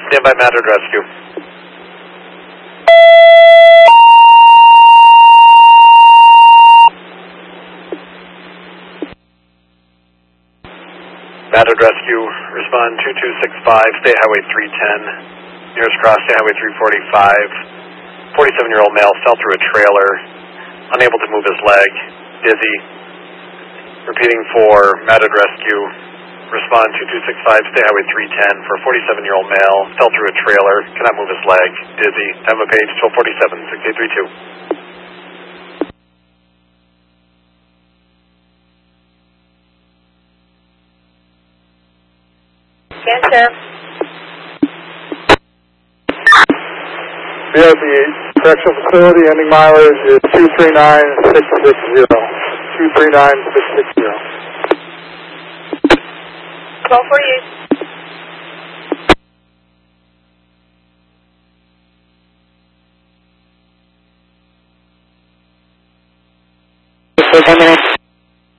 Stand by, Mattered Rescue. Mattered Rescue, respond 2265, State Highway 310, nearest cross, State Highway 345. 47-year-old male fell through a trailer, unable to move his leg, dizzy. Repeating for Mattered Rescue, respond 2265, State Highway 310 for a 47-year-old male, fell through a trailer, cannot move his leg, dizzy. Time of page 1247, 6832. Cancer. BRB correctional facility, ending mileage is 239660. 239660. 1248.